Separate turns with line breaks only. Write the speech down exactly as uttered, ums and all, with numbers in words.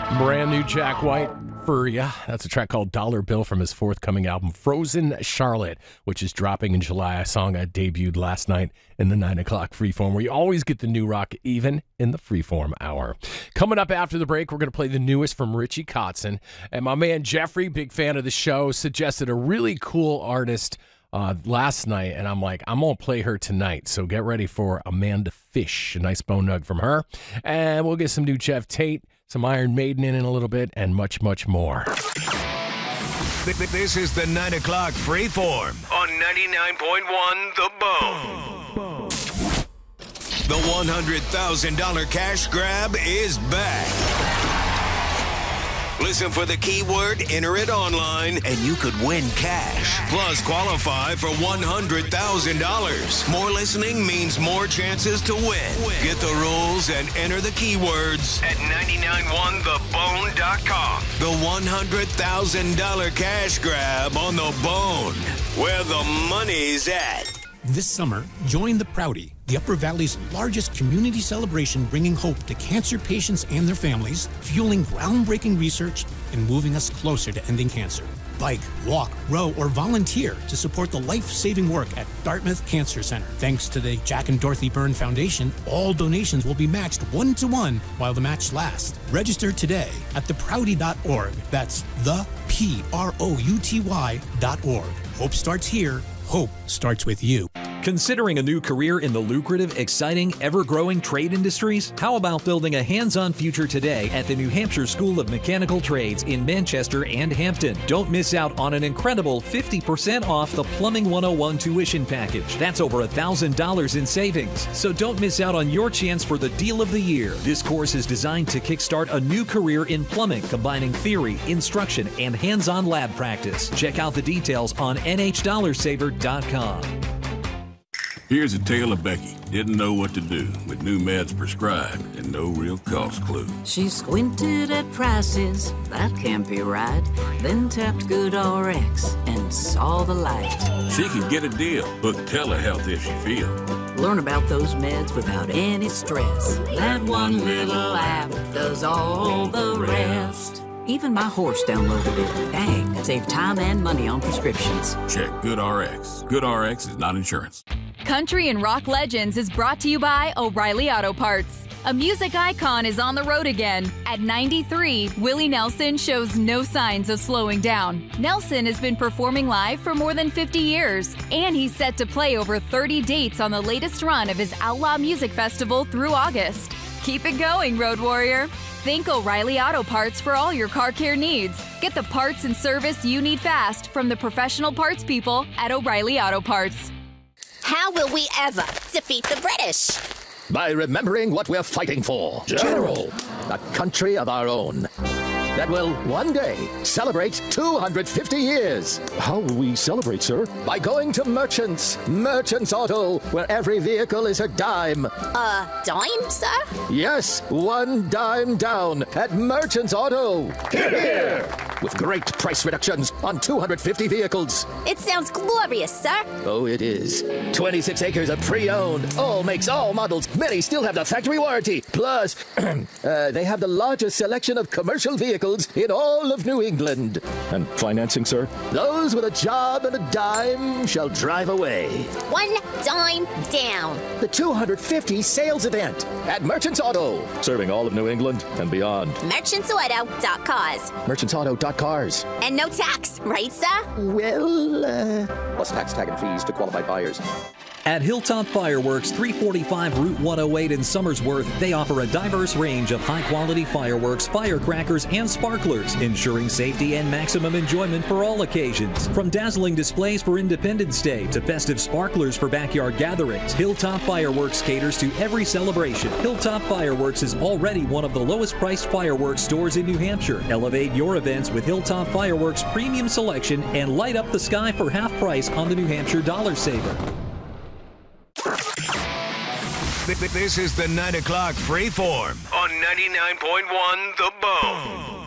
Brand new Jack White for ya. That's a track called Dollar Bill from his forthcoming album, Frozen Charlotte, which is dropping in July. A song I debuted last night in the nine o'clock Freeform, where you always get the new rock, even in the Freeform hour. Coming up after the break, we're going to play the newest from Richie Kotzen. And my man Jeffrey, big fan of the show, suggested a really cool artist uh, last night. And I'm like, I'm going to play her tonight. So get ready for Amanda Fish, a nice bone nug from her. And we'll get some new Jeff Tate, some Iron Maiden in, in a little bit, and much, much more.
This is the nine o'clock Freeform on ninety-nine point one The Bone. The one hundred thousand dollars cash grab is back. Listen for the keyword, enter it online, and you could win cash. Plus, qualify for one hundred thousand dollars. More listening means more chances to win. Get the rules and enter the keywords at nine nine one the bone dot com. The one hundred thousand dollars cash grab on The Bone, where the money's at.
This summer, join the Prouty, the Upper Valley's largest community celebration, bringing hope to cancer patients and their families, fueling groundbreaking research, and moving us closer to ending cancer. Bike, walk, row, or volunteer to support the life-saving work at Dartmouth Cancer Center. Thanks to the Jack and Dorothy Byrne Foundation, all donations will be matched one-to-one while the match lasts. Register today at the prouty dot org. That's the P R O U T Y dot org. Hope starts here. Hope starts with you.
Considering a new career in the lucrative, exciting, ever-growing trade industries? How about building a hands-on future today at the New Hampshire School of Mechanical Trades in Manchester and Hampton? Don't miss out on an incredible fifty percent off the Plumbing one oh one tuition package. That's over one thousand dollars in savings. So don't miss out on your chance for the deal of the year. This course is designed to kickstart a new career in plumbing, combining theory, instruction, and hands-on lab practice. Check out the details on N H dollar saver dot com.
Here's a tale of Becky. Didn't know what to do with new meds prescribed and no real cost clue.
She squinted at prices, that can't be right. Then tapped GoodRx and saw the light.
She can get a deal. Book telehealth if she feels.
Learn about those meds without any stress. That one little app does all the rest. Even my horse downloaded it. Dang, save time and money on prescriptions.
Check GoodRx. GoodRx is not insurance.
Country and Rock Legends is brought to you by O'Reilly Auto Parts. A music icon is on the road again. At ninety-three, Willie Nelson shows no signs of slowing down. Nelson has been performing live for more than fifty years, and he's set to play over thirty dates on the latest run of his Outlaw Music Festival through August. Keep it going, Road Warrior. Think O'Reilly Auto Parts for all your car care needs. Get the parts and service you need fast from the professional parts people at O'Reilly Auto Parts.
How will we ever defeat the British?
By remembering what we're fighting for.
General!
A country of our own that will one day celebrate two hundred fifty years.
How will we celebrate, sir?
By going to Merchants. Merchants Auto, where every vehicle is a dime.
A dime, sir?
Yes, one dime down at Merchants Auto.
Hear, hear!
With great price reductions on two hundred fifty vehicles.
It sounds glorious, sir.
Oh, it is. twenty-six acres of pre-owned. All makes, all models. Many still have the factory warranty. Plus, uh, they have the largest selection of commercial vehicles in all of New England.
And financing, sir?
Those with a job and a dime shall drive away.
One dime down.
The two hundred fifty sales event at Merchants Auto.
Serving all of New England and beyond.
merchants auto dot cars.
merchants auto dot cars.
And no tax, right, sir?
Well, uh... plus tax, tag, and fees to qualified buyers.
At Hilltop Fireworks, three forty-five Route one oh eight in Somersworth, they offer a diverse range of high-quality fireworks, firecrackers, and sparklers, ensuring safety and maximum enjoyment for all occasions. From dazzling displays for Independence Day to festive sparklers for backyard gatherings, Hilltop Fireworks caters to every celebration. Hilltop Fireworks is already one of the lowest-priced fireworks stores in New Hampshire. Elevate your events with Hilltop Fireworks' premium selection and light up the sky for half price on the New Hampshire Dollar Saver.
This is the nine o'clock Freeform on ninety-nine point one The Bone.